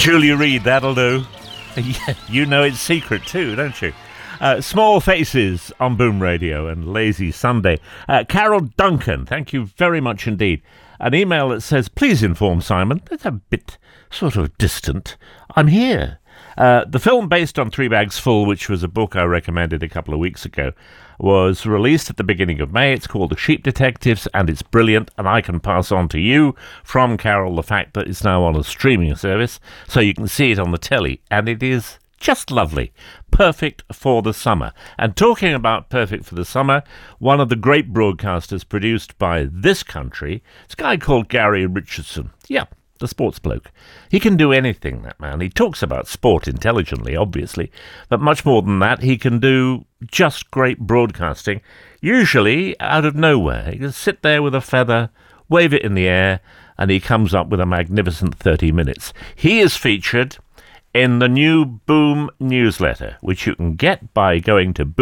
Julia Reid, that'll do. Yeah, you know it's secret too, don't you? Small Faces on Boom Radio and Lazy Sunday. Carol Duncan, thank you very much indeed. An email that says, please inform Simon. That's a bit sort of distant. I'm here. The film based on Three Bags Full, which was a book I recommended a couple of weeks ago, was released at the beginning of May. It's called The Sheep Detectives, and it's brilliant, and I can pass on to you from Carol the fact that it's now on a streaming service, so you can see it on the telly, and it is just lovely. Perfect for the summer. And talking about perfect for the summer, one of the great broadcasters produced by this country, it's a guy called Gary Richardson. Yeah, the sports bloke. He can do anything, that man. He talks about sport intelligently, obviously, but much more than that, he can do just great broadcasting, usually out of nowhere. He can sit there with a feather, wave it in the air, and he comes up with a magnificent 30 minutes. He is featured in the new Boom newsletter, which you can get by going to